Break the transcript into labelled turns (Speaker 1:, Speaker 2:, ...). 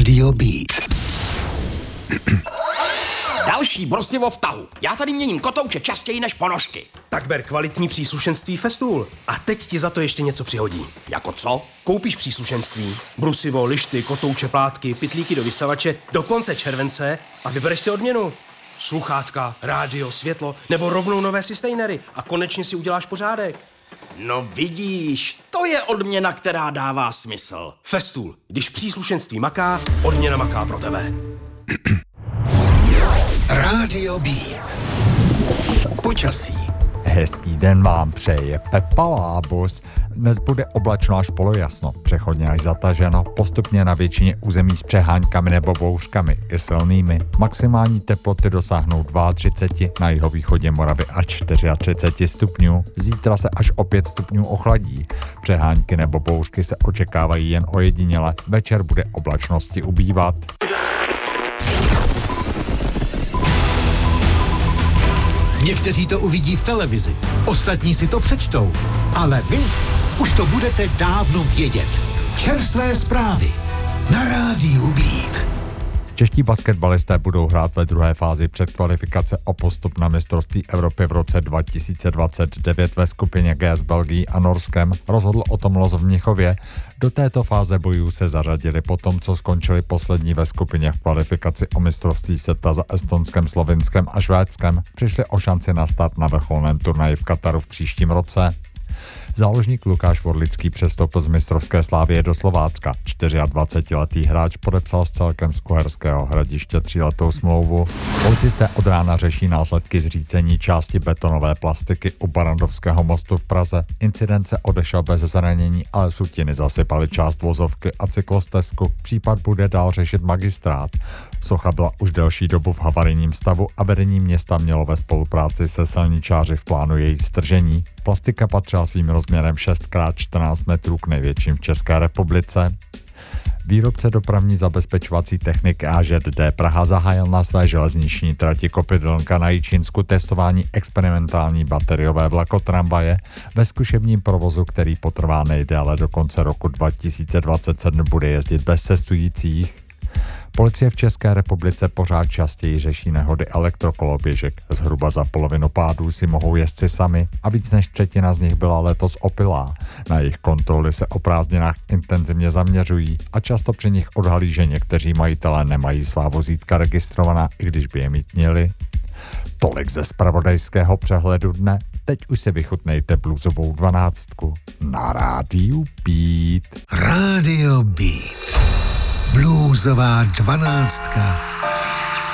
Speaker 1: Rádio Beat.
Speaker 2: Další brosivo v tahu. Já tady měním kotouče častěji než ponožky.
Speaker 3: Tak ber kvalitní příslušenství Festool. A teď ti za to ještě něco přihodí.
Speaker 2: Jako co?
Speaker 3: Koupíš příslušenství, brusivo, lišty, kotouče, plátky, pytlíky do vysavače do konce července a vybereš si odměnu. Sluchátka, rádio, světlo nebo rovnou nové sustainery a konečně si uděláš pořádek.
Speaker 2: No vidíš, to je odměna, která dává smysl.
Speaker 3: Festool. Když příslušenství maká, odměna maká pro tebe.
Speaker 1: Rádio Beat. Počasí.
Speaker 4: Hezký den vám přeje Pepa Lábus. Dnes bude oblačno až polojasno, přechodně až zataženo, postupně na většině území s přeháňkami nebo bouřkami i silnými. Maximální teploty dosáhnou 32, na jihovýchodě Moravy až 34 stupňů. Zítra se až o 5 stupňů ochladí. Přeháňky nebo bouřky se očekávají jen ojediněle, večer bude oblačnosti ubývat.
Speaker 1: Někteří to uvidí v televizi, ostatní si to přečtou, ale vy už to budete dávno vědět. Čerstvé zprávy na Rádiu Beat.
Speaker 4: Čeští basketbalisté budou hrát ve druhé fázi předkvalifikace o postup na mistrovství Evropy v roce 2029 ve skupině G s Belgií a Norskem. Rozhodl o tom los v Mnichově. Do této fáze bojů se zařadili po tom, co skončili poslední ve skupině v kvalifikaci o mistrovství světa za Estonskem, Slovinskem a Švédskem. Přišli o šanci na start na vrcholném turnaji v Kataru v příštím roce. Záložník Lukáš Vorlický přestoupil z mistrovské Slávie do Slovácka. 24letý hráč podepsal s celkem z Uherského Hradiště 3letou smlouvu. Policisté od rána řeší následky zřícení části betonové plastiky u Barandovského mostu v Praze. Incident se odešel bez zranění, ale sutiny zasypaly část vozovky a cyklostezku. Případ bude dál řešit magistrát. Socha byla už delší dobu v havarijním stavu a vedení města mělo ve spolupráci se silničáři v plánu její stržení. Plastika patřila svým rozměrem 6x14 metrů k největším v České republice. Výrobce dopravní zabezpečovací techniky AŽD Praha zahájil na své železniční trati Kopydlnka na Jičínsku testování experimentální bateriové vlakotramvaje. Ve zkušebním provozu, který potrvá nejdéle do konce roku 2027, bude jezdit bez cestujících. Policie v České republice pořád častěji řeší nehody elektrokoloběžek. Zhruba za polovinu pádů si mohou jezdci sami a víc než třetina z nich byla letos opilá. Na jejich kontroly se o prázdninách intenzivně zaměřují a často při nich odhalí, že někteří majitelé nemají svá vozítka registrovaná, i když by je mít měli. Tolik ze zpravodajského přehledu dne. Teď už si vychutnejte bluesovou 12 na Rádiu Beat.
Speaker 1: Rádio Beat. Bluesová 12.